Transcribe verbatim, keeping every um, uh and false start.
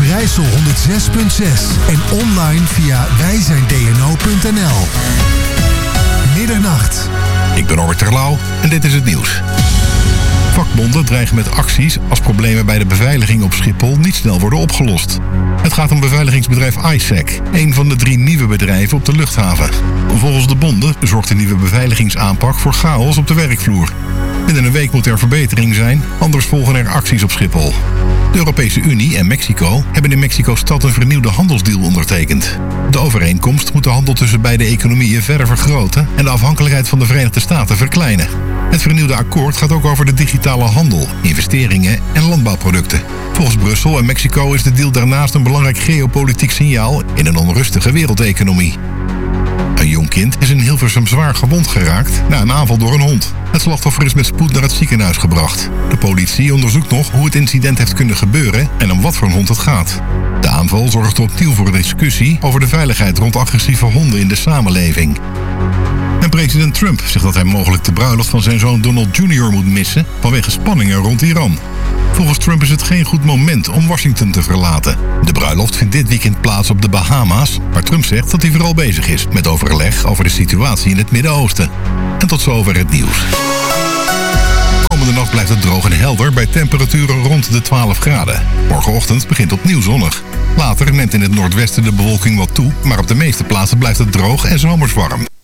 Overijssel honderd zes punt zes en online via wij zijn d n o punt n l. Middernacht. Ik ben Robert Terlouw en dit is het nieuws. Vakbonden dreigen met acties als problemen bij de beveiliging op Schiphol niet snel worden opgelost. Het gaat om beveiligingsbedrijf I S E C, een van de drie nieuwe bedrijven op de luchthaven. Volgens de bonden zorgt de nieuwe beveiligingsaanpak voor chaos op de werkvloer. Binnen een week moet er verbetering zijn, anders volgen er acties op Schiphol. De Europese Unie en Mexico hebben in Mexico-stad een vernieuwde handelsdeal ondertekend. De overeenkomst moet de handel tussen beide economieën verder vergroten en de afhankelijkheid van de Verenigde Staten verkleinen. Het vernieuwde akkoord gaat ook over de digitale handel, investeringen en landbouwproducten. Volgens Brussel en Mexico is de deal daarnaast een belangrijk geopolitiek signaal in een onrustige wereldeconomie. Een jong kind is in Hilversum zwaar gewond geraakt na een aanval door een hond. Het slachtoffer is met spoed naar het ziekenhuis gebracht. De politie onderzoekt nog hoe het incident heeft kunnen gebeuren en om wat voor een hond het gaat. De aanval zorgt opnieuw voor een discussie over de veiligheid rond agressieve honden in de samenleving. En president Trump zegt dat hij mogelijk de bruiloft van zijn zoon Donald junior moet missen vanwege spanningen rond Iran. Volgens Trump is het geen goed moment om Washington te verlaten. De bruiloft vindt dit weekend plaats op de Bahama's, waar Trump zegt dat hij vooral bezig is met overleg over de situatie in het Midden-Oosten. En tot zover het nieuws. Komende nacht blijft het droog en helder bij temperaturen rond de twaalf graden. Morgenochtend begint opnieuw zonnig. Later neemt in het noordwesten de bewolking wat toe, maar op de meeste plaatsen blijft het droog en zomers warm.